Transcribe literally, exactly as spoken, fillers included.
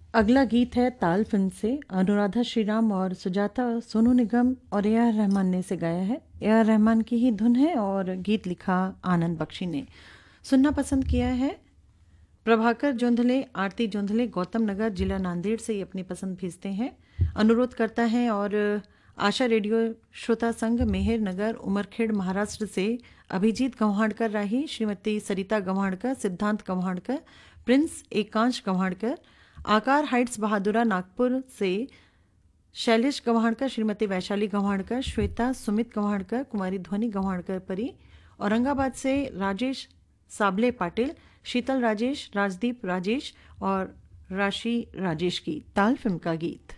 अगला गीत है ताल फिल्म से। अनुराधा श्रीराम और सुजाता, सोनू निगम और ए आर रहमान ने इसे गाया है। ए आर रहमान की ही धुन है और गीत लिखा आनंद बख्शी ने। सुनना पसंद किया है प्रभाकर जोंधले, आरती जोंधले, गौतम नगर, जिला नांदेड़ से ये अपनी पसंद भेजते हैं। अनुरोध करता है और आशा रेडियो श्रोता संघ मेहर नगर उमरखेड़ महाराष्ट्र से अभिजीत गव्हाणकर राही, श्रीमती सरिता गव्हाणकर, सिद्धांत गव्हाणकर, प्रिंस एकांश गव्हाणकर, आकार हाइट्स बहादुरा नागपुर से शैलेश गव्हाणकर, श्रीमती वैशाली गव्हाणकर, श्वेता सुमित गव्हाणकर, कुमारी ध्वनि गव्हाणकर परी, औरंगाबाद से राजेश साबले पाटिल, शीतल राजेश, राजदीप राजेश और राशि राजेश की ताल फिल्म का गीत।